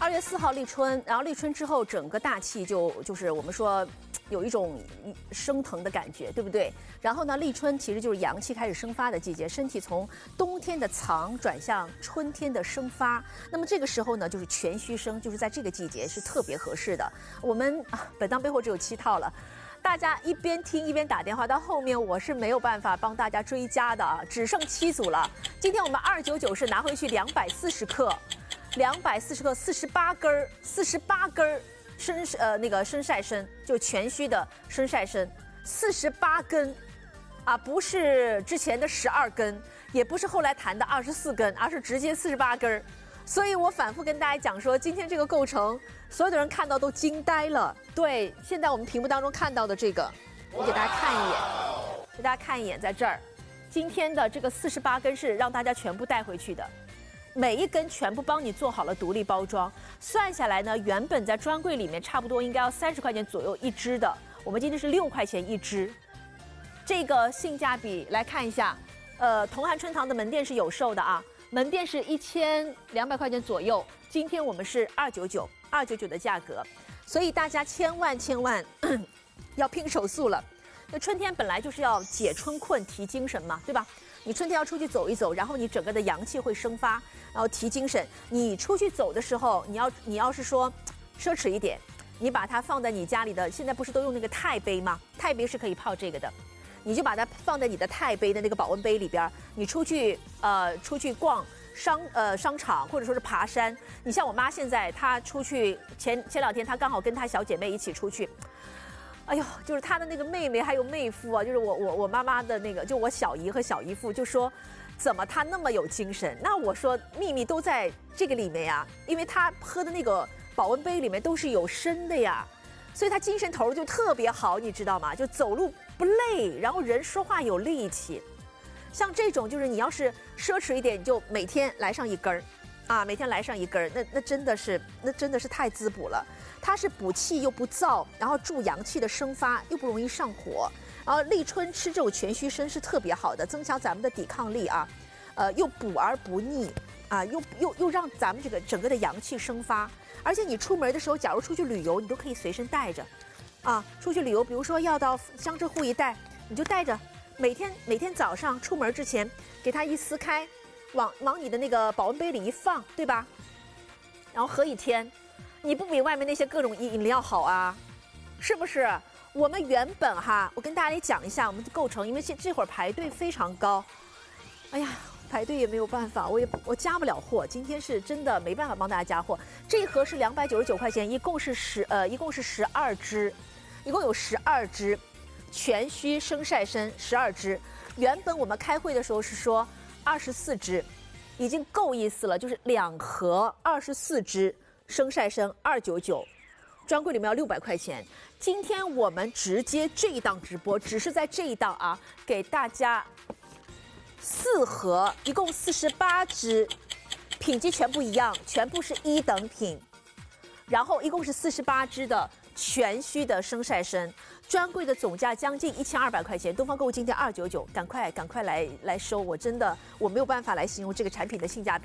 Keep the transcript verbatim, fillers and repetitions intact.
二月四号立春，然后立春之后，整个大气就就是我们说有一种升腾的感觉，对不对？然后呢，立春其实就是阳气开始生发的季节，身体从冬天的藏转向春天的生发。那么这个时候呢，就是全虚生，就是在这个季节是特别合适的。我们啊，本档背后只有七套了。大家一边听一边打电话，到后面我是没有办法帮大家追加的啊，只剩七组了。今天我们二九九是拿回去两百四十克，两百四十克，四十八根儿，四十八根儿生呃那个生晒参，就全须的生晒参，四十八根，啊，不是之前的十二根，也不是后来谈的二十四根，而是直接四十八根儿。所以我反复跟大家讲说，今天这个构成，所有的人看到都惊呆了。对，现在我们屏幕当中看到的这个，我给大家看一眼，给大家看一眼，在这儿，今天的这个四十八根是让大家全部带回去的，每一根全部帮你做好了独立包装，算下来呢，原本在专柜里面差不多应该要三十块钱左右一支的，我们今天是六块钱一支，这个性价比来看一下，呃，同汉春堂的门店是有售的啊。门店是一千两百块钱左右，今天我们是二九九，二九九的价格，所以大家千万千万要拼手速了。那春天本来就是要解春困、提精神嘛，对吧？你春天要出去走一走，然后你整个的阳气会生发，然后提精神。你出去走的时候，你要你要是说奢侈一点，你把它放在你家里的，现在不是都用那个钛杯吗？钛杯是可以泡这个的。你就把它放在你的钛杯的那个保温杯里边，你出去呃出去逛商呃商场或者说是爬山，你像我妈现在她出去前前两天她刚好跟她小姐妹一起出去，哎呦，就是她的那个妹妹还有妹夫啊，就是我我我妈妈的那个，就我小姨和小姨夫就说，怎么她那么有精神？那我说秘密都在这个里面呀，因为她喝的那个保温杯里面都是有参的呀。所以他精神头就特别好，你知道吗？就走路不累，然后人说话有力气。像这种就是你要是奢侈一点，你就每天来上一根儿，啊，每天来上一根儿，那那真的是那真的是太滋补了。它是补气又不燥，然后助阳气的生发，又不容易上火。然后立春吃这种全须参是特别好的，增强咱们的抵抗力啊，呃，又补而不腻。啊，又又又让咱们这个整个的阳气生发，而且你出门的时候，假如出去旅游，你都可以随身带着，啊，出去旅游，比如说要到江浙沪一带，你就带着，每天每天早上出门之前，给它一撕开，往往你的那个保温杯里一放，对吧？然后喝一天，你不比外面那些各种饮饮料好啊？是不是？我们原本哈，我跟大家讲一下我们的构成，因为这这会儿排队非常高，哎呀。排队也没有办法，我也我加不了货。今天是真的没办法帮大家加货。这一盒是两百九十九块钱，一共是十呃，一共是十二支，一共有十二支，全须生晒参十二支。原本我们开会的时候是说二十四支，已经够意思了，就是两盒二十四支生晒参二九九，专柜里面要六百块钱。今天我们直接这一档直播，只是在这一档啊，给大家。四盒一共四十八支，品级全部一样，全部是一等品。然后一共是四十八支的全须的生晒参，专柜的总价将近一千二百块钱，东方购物今天二九九，赶快赶快来来收！我真的我没有办法来形容这个产品的性价比。